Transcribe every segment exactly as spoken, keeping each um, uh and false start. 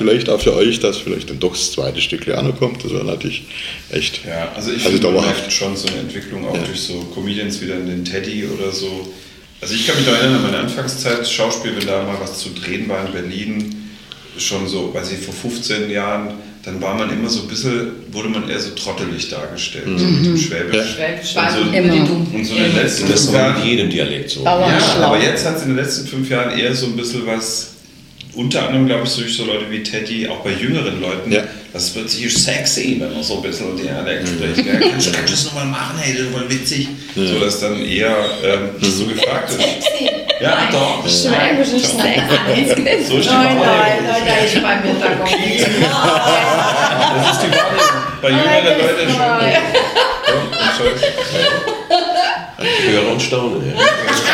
vielleicht auch für euch, dass vielleicht dann doch das zweite Stück Lerner kommt. Das wäre natürlich echt. Ja, also ich also finde, man merkt schon so eine Entwicklung auch ja. durch so Comedians wie dann den Teddy oder so. Also ich kann mich noch erinnern an meine Anfangszeit, Schauspiel, wenn da mal was zu drehen war in Berlin, schon so, weiß ich, vor fünfzehn Jahren, dann war man immer so ein bisschen, wurde man eher so trottelig dargestellt, mhm. mit dem Schwäbisch. Ja. Schwäbisch und so, immer. Und so in den letzten das fünf war Jahren, in jedem Dialekt so. Ja, aber jetzt hat es in den letzten fünf Jahren eher so ein bisschen was, unter anderem glaube ich durch so Leute wie Teddy, auch bei jüngeren Leuten, ja. das ist plötzlich sexy, wenn man so ein bisschen Dialekt spricht. Mhm. Ja, kannst du das nochmal machen, hey, das ist voll witzig. Ja. So dass dann eher ähm, das so gefragt ist. Ja, nein, doch. Schwäbisch ist sexy. So ist die Nein, Wahrnehmung. nein, nein, ich bei mir da kommt. Das ist die Wahrnehmung. Bei jüngeren Leuten schon. Ich höre und staune. Ja.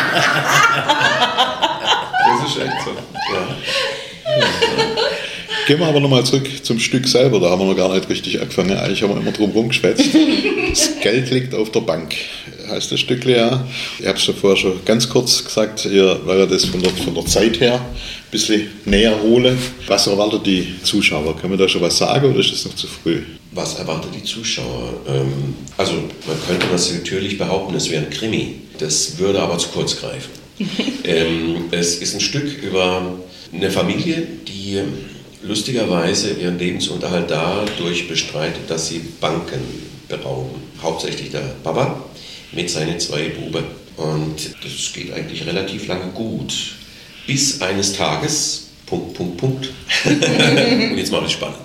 Das ist echt so. Ja. Gehen wir aber nochmal zurück zum Stück selber, da haben wir noch gar nicht richtig angefangen. Eigentlich haben wir immer drum rumgeschwätzt. Das Geld liegt auf der Bank, heißt das Stück, ja. Ich habe es ja vorher schon ganz kurz gesagt, ihr werdet das von der, von der Zeit her ein bisschen näher holen. Was erwartet die Zuschauer? Kann man da schon was sagen oder ist das noch zu früh? Was erwartet die Zuschauer? Also man könnte das natürlich behaupten, es wäre ein Krimi. Das würde aber zu kurz greifen. ähm, es ist ein Stück über eine Familie, die lustigerweise ihren Lebensunterhalt dadurch bestreitet, dass sie Banken berauben. Hauptsächlich der Papa mit seinen zwei Buben. Und das geht eigentlich relativ lange gut. Bis eines Tages, Punkt, Punkt, Punkt. Und jetzt mache ich es spannend.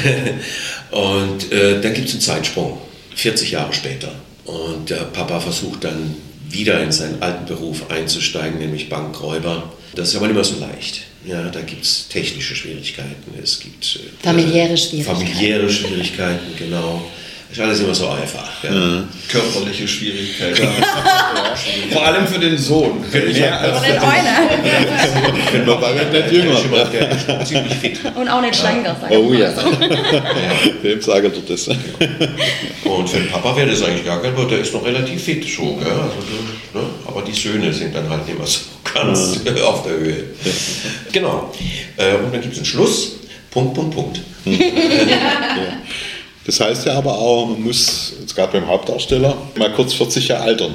Und äh, dann gibt es einen Zeitsprung, vierzig Jahre später. Und der Papa versucht dann wieder in seinen alten Beruf einzusteigen, nämlich Bankräuber. Das ist aber nicht mehr so leicht. Ja, da gibt es technische Schwierigkeiten, es gibt äh, familiäre Schwierigkeiten. Familiäre Schwierigkeiten, genau. Ist alles immer so einfach. Ja. Ja. Körperliche Schwierigkeiten. Ja. Vor allem für den Sohn. Mehr als für den Euler. Man war nicht jünger. Der ist ziemlich fit. Und auch nicht schlanker, sag ich Oh ja. Wem sagt er das? Und für den Papa wäre das eigentlich gar kein Wort. Der ist noch relativ fit schon. Ja. Also, ne? Aber die Söhne sind dann halt nicht mehr so ganz ja. auf der Höhe. Genau. Und dann gibt es einen Schluss. Punkt, Punkt, Punkt. Ja. Das heißt ja aber auch, man muss, jetzt gerade beim Hauptdarsteller, mal kurz vierzig Jahre altern.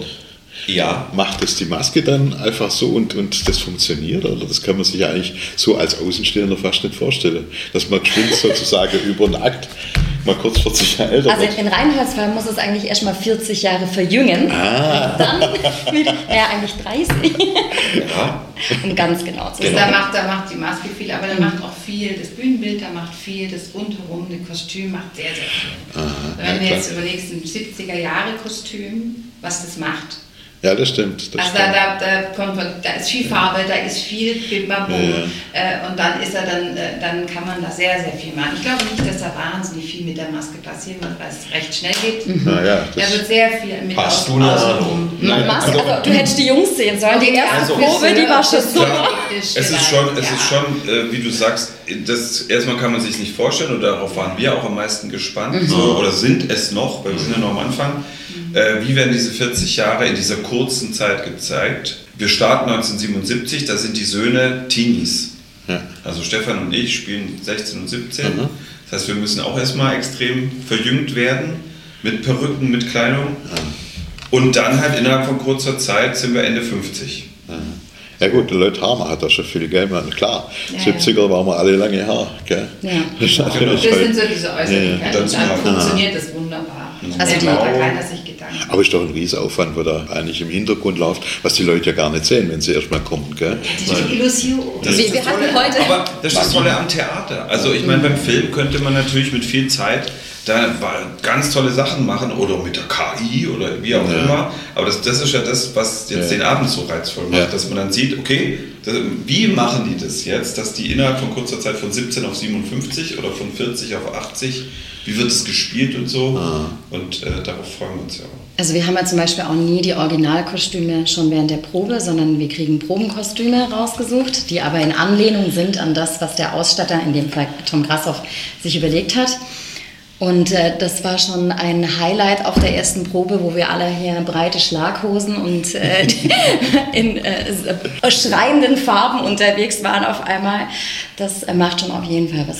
Ja. Macht das die Maske dann einfach so und, und das funktioniert? Oder das kann man sich ja eigentlich so als Außenstehender fast nicht vorstellen. Dass man geschwind sozusagen über den Akt mal kurz vierzig Jahre älter Also in Reinholds Fall muss es eigentlich erst mal vierzig Jahre verjüngen. Ah. Und dann mit, ja, eigentlich dreißig. Ja. Um ganz genau zu sein. sein. Da macht, da macht die Maske viel, aber da macht auch viel, das Bühnenbild, da macht viel, das rundherum, das Kostüm macht sehr, sehr viel. Aha, Wenn ja, du klar. jetzt überlegst, ein siebziger Jahre Kostüm, was das macht. Ja, das stimmt. Das also stimmt. Da, da, da, kommt, da ist viel Farbe, da ist viel Bimbabum Ja. äh, und dann ist er dann, äh, dann kann man da sehr, sehr viel machen. Ich glaube nicht, dass da wahnsinnig viel mit der Maske passieren wird, weil es recht schnell geht. Mhm. Na ja, Da wird sehr viel mit Hast aus, du eine aus- Ahnung? Nein, Maske, also- also, du hättest die Jungs sehen sollen. Die erste Also- Probe, die war schon super. Klar, es ist schon, es ist schon äh, wie du sagst, das, erstmal kann man sich nicht vorstellen und darauf waren wir auch am meisten gespannt Mhm. so, oder sind es noch, weil wir sind ja noch am Anfang. Äh, wie werden diese vierzig Jahre in dieser kurzen Zeit gezeigt? Wir starten neunzehnhundertsiebenundsiebzig, da sind die Söhne Teenies. Ja. Also Stefan und ich spielen sechzehn und siebzehn. Mhm. Das heißt, wir müssen auch erstmal extrem verjüngt werden, mit Perücken, mit Kleidung. Und dann halt innerhalb von kurzer Zeit sind wir Ende fünfzig. Ja gut, der Leute Harmer hat da schon viel Geld, man. Klar, Ja, siebziger waren wir alle lange Haar, gell? Ja. Das ist Genau. natürlich Das halt- sind so diese Äußerlichkeiten. Ja, ja. Und dann funktioniert das wunderbar. Also die- da macht da keiner sich Gedanken. Aber ist doch ein Riesenaufwand, wo da eigentlich im Hintergrund läuft, was die Leute ja gar nicht sehen, wenn sie erst mal kommen, gell? Das ist die Illusion. Das Wir- ist wir das hatten Tolle, heute- aber das ist das Tolle am Theater. Also ich meine, beim Film könnte man natürlich mit viel Zeit da ganz tolle Sachen machen oder mit der K I oder wie auch Ja. immer. Aber das, das ist ja das, was jetzt Ja. den Abend so reizvoll macht, Ja. dass man dann sieht, okay, das, wie machen die das jetzt, dass die innerhalb von kurzer Zeit von siebzehn auf siebenundfünfzig oder von vierzig auf achtzig, wie wird es gespielt und so. Ah. Und äh, darauf freuen wir uns ja auch. Also wir haben ja zum Beispiel auch nie die Originalkostüme schon während der Probe, sondern wir kriegen Probenkostüme rausgesucht, die aber in Anlehnung sind an das, was der Ausstatter, in dem Fall Tom Grassoff, sich überlegt hat. Und äh, das war schon ein Highlight auf der ersten Probe, wo wir alle hier breite Schlaghosen und äh, in äh, schreienden Farben unterwegs waren auf einmal. Das äh, macht schon auf jeden Fall was